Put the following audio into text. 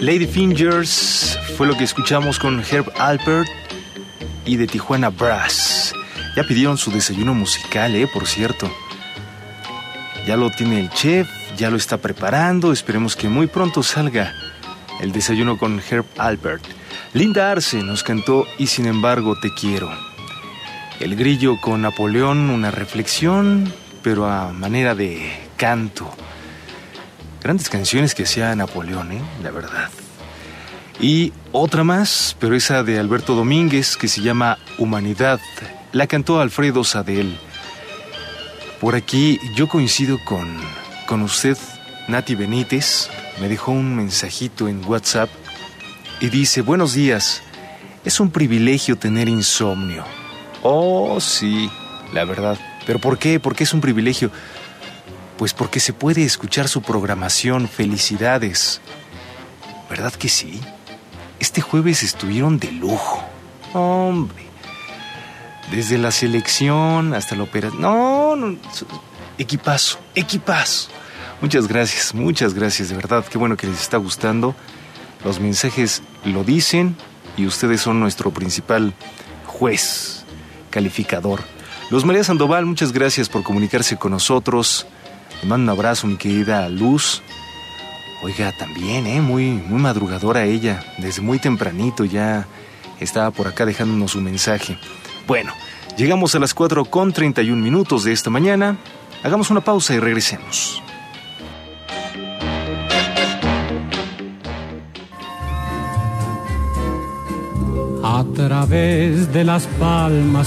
Lady Fingers fue lo que escuchamos con Herb Alpert y de Tijuana Brass. Ya pidieron su desayuno musical, por cierto. Ya lo tiene el chef, ya lo está preparando. Esperemos que muy pronto salga el desayuno con Herb Alpert. Linda Arce nos cantó Y sin embargo te quiero. El Grillo con Napoleón, una reflexión, pero a manera de canto. Grandes canciones que hacía Napoleón, la verdad. Y otra más, pero esa de Alberto Domínguez, que se llama Humanidad. La cantó Alfredo Sadel. Por aquí yo coincido con usted, Nati Benítez. Me dejó un mensajito en WhatsApp y dice: buenos días, es un privilegio tener insomnio. Oh, sí, la verdad. ¿Pero por qué? ¿Por qué es un privilegio? Pues porque se puede escuchar su programación. Felicidades. ¿Verdad que sí? Este jueves estuvieron de lujo. Hombre. Desde la selección hasta la operación. No. Equipazo. Muchas gracias, de verdad. Qué bueno que les está gustando. Los mensajes lo dicen y ustedes son nuestro principal juez, calificador. Luz María Sandoval, muchas gracias por comunicarse con nosotros. Le mando un abrazo, mi querida Luz. Oiga, también, muy madrugadora ella. Desde muy tempranito ya estaba por acá dejándonos un mensaje. Bueno, llegamos a las 4:31 de esta mañana. Hagamos una pausa y regresemos. A través de las palmas